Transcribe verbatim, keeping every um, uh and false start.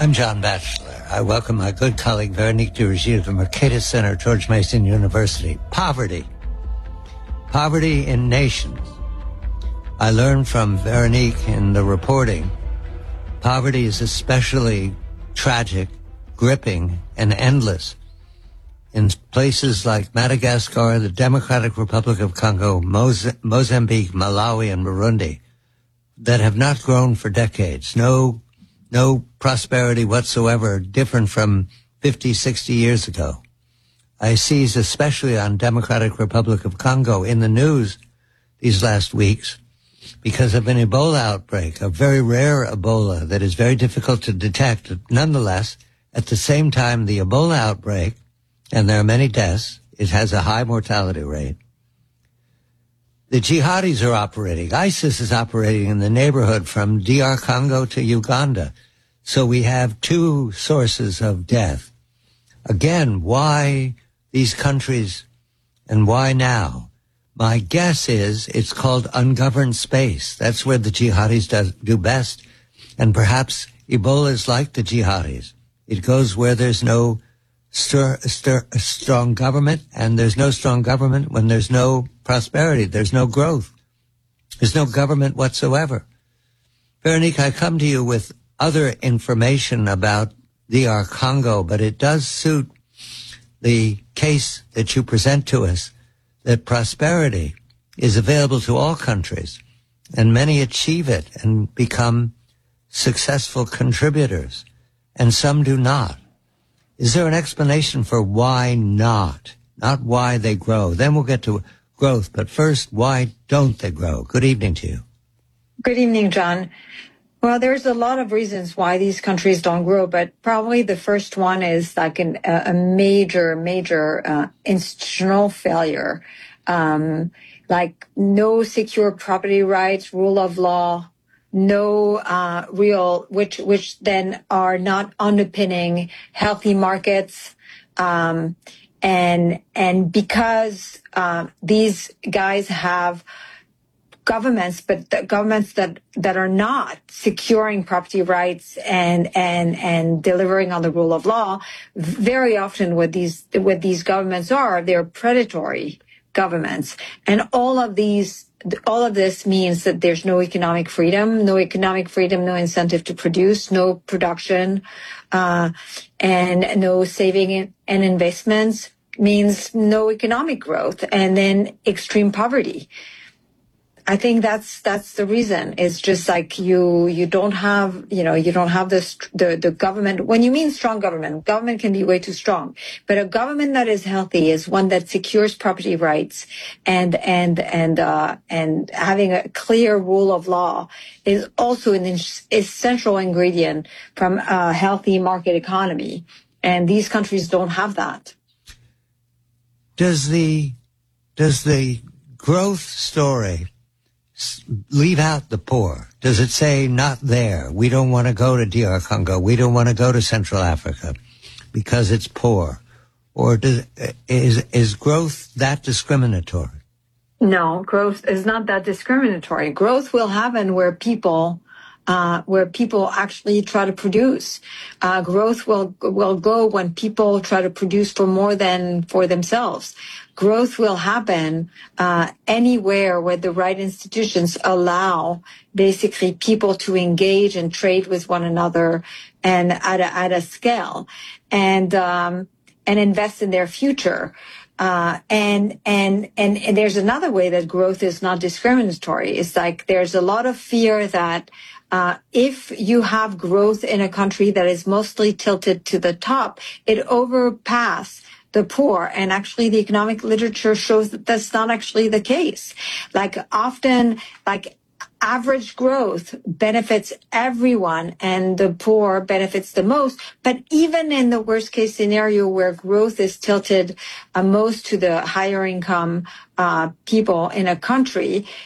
I'm John Batchelor. I welcome my good colleague Veronique de Rogier of the Mercatus Center, George Mason University. Poverty. Poverty in nations. I learned from Veronique in the reporting, poverty is especially tragic, gripping, and endless in places like Madagascar, the Democratic Republic of Congo, Moz- Mozambique, Malawi, and Burundi that have not grown for decades. No No prosperity whatsoever, different from fifty, sixty years ago. I seize especially on Democratic Republic of Congo in the news these last weeks because of an Ebola outbreak, a very rare Ebola that is very difficult to detect. Nonetheless, at the same time, the Ebola outbreak, and there are many deaths, it has a high mortality rate. The jihadis are operating. ISIS is operating in the neighborhood from D R Congo to Uganda. So we have two sources of death. Again, why these countries and why now? My guess is it's called ungoverned space. That's where the jihadis do, do best. And perhaps Ebola is like the jihadis. It goes where there's no stir, stir, strong government, and there's no strong government when there's no prosperity, there's no growth, there's no government whatsoever. Veronique, I come to you with other information about D R Congo, but it does suit the case that you present to us that prosperity is available to all countries, and many achieve it and become successful contributors, and some do not. Is there an explanation for why not? Not why they grow. Then we'll get to growth, but first, why don't they grow? Good evening to you. Good evening, John. Well, there's a lot of reasons why these countries don't grow, but probably the first one is like an, a major, major uh, institutional failure, um, like no secure property rights, rule of law, no uh, real, which which then are not underpinning healthy markets, um, and and because uh, these guys have governments, but the governments that, that are not securing property rights and and and delivering on the rule of law, very often what these what these governments are, they're predatory governments, and all of these all of this means that there's no economic freedom, no economic freedom, no incentive to produce, no production, uh, and no saving and investments means no economic growth, and then extreme poverty. I think that's that's the reason. It's just like you you don't have you know you don't have this the the government. When you mean strong government, government can be way too strong. But a government that is healthy is one that secures property rights and and and uh, and having a clear rule of law is also an essential ingredient from a healthy market economy. And these countries don't have that. Does the does the growth story leave out the poor? Does it say not there? We don't want to go to D R Congo. We don't want to go to Central Africa because it's poor. Or does, is is growth that discriminatory? No, growth is not that discriminatory. Growth will happen where people uh, where people actually try to produce. Uh, growth will will go when people try to produce for more than for themselves. Growth will happen uh, anywhere where the right institutions allow basically people to engage and trade with one another and at a, at a scale and um, and invest in their future. Uh, and, and, and, and there's another way that growth is not discriminatory. It's like there's a lot of fear that uh, if you have growth in a country that is mostly tilted to the top, it overpass the poor. And actually the economic literature shows that that's not actually the case. Like often, like average growth benefits everyone and the poor benefits the most. But even in the worst case scenario where growth is tilted uh, most to the higher income uh, people in a country,